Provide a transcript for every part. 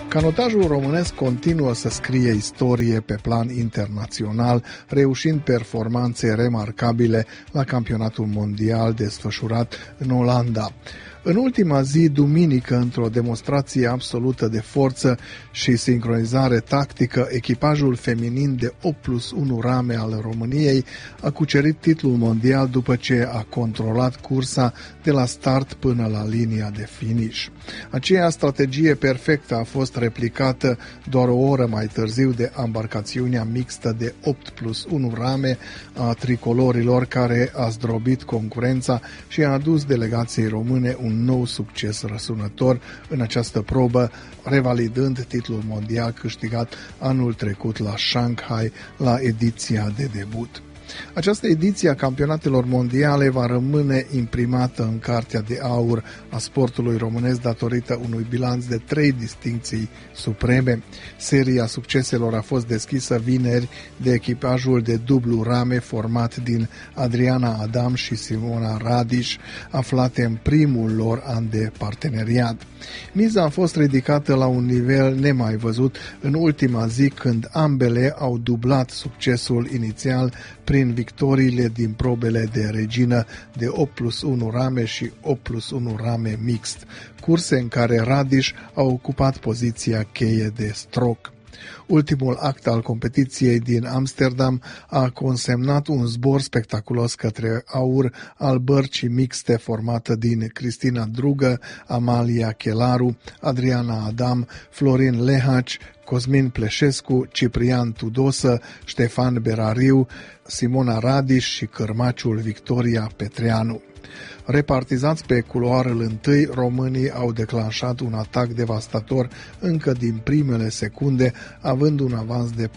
Canotajul românesc continuă să scrie istorie pe plan internațional, reușind performanțe remarcabile la campionatul mondial desfășurat în Olanda. În ultima zi, duminică, într-o demonstrație absolută de forță și sincronizare tactică, echipajul feminin de 8+1 rame al României a cucerit titlul mondial după ce a controlat cursa de la start până la linia de finish. Aceea strategie perfectă a fost replicată doar o oră mai târziu de ambarcațiunea mixtă de 8+1 rame a tricolorilor, care a zdrobit concurența și a adus delegației române un nou succes răsunător în această probă, revalidând titlul mondial câștigat anul trecut la Shanghai la ediția de debut. Această ediție a campionatelor mondiale va rămâne imprimată în Cartea de Aur a sportului românesc datorită unui bilanț de 3 distincții supreme. Seria succeselor a fost deschisă vineri de echipajul de dublu rame format din Adriana Adam și Simona Radiș, aflate în primul lor an de parteneriat. Miza a fost ridicată la un nivel nemai văzut în ultima zi, când ambele au dublat succesul inițial prin victoriile din probele de regină de 8+1 rame și 8+1 rame mixt, curse în care Radiș a ocupat poziția cheie de stroc. Ultimul act al competiției din Amsterdam a consemnat un zbor spectaculos către aur al bărcii mixte formată din Cristina Drugă, Amalia Chelaru, Adriana Adam, Florin Lehaci, Cosmin Pleșescu, Ciprian Tudosă, Ștefan Berariu, Simona Radiș și cărmaciul Victoria Petreanu. Repartizați pe culoarul întâi, românii au declanșat un atac devastator încă din primele secunde, având un avans de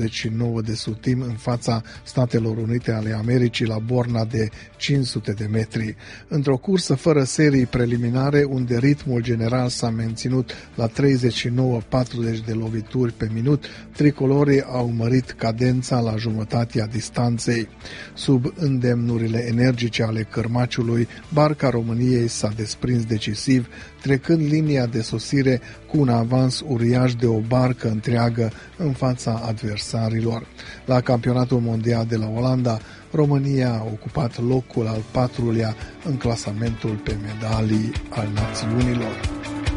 49 de sutim în fața Statelor Unite ale Americii la borna de 500 de metri. Într-o cursă fără serii preliminare, unde ritmul general s-a menținut la 39-40 de lovituri pe minut, tricolorii au mărit cadența la jumătatea distanței. Sub îndemnurile energice ale cărmaciului, barca României s-a desprins decisiv, trecând linia de sosire cu un avans uriaș de o barcă întreagă în fața adversarilor. La campionatul mondial de la Olanda, România a ocupat locul al 4-lea în clasamentul pe medalii al națiunilor.